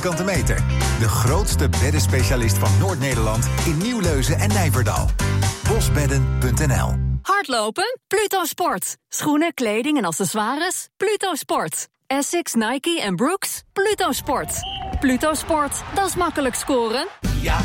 vierkante meter. De grootste beddenspecialist van Noord-Nederland in Nieuwleuzen en Nijverdal. Bosbedden.nl. Hardlopen? Pluto Sport. Schoenen, kleding en accessoires? Pluto Sport. Essex, Nike en Brooks? Pluto Sport. Pluto Sport, dat is makkelijk scoren. Ja,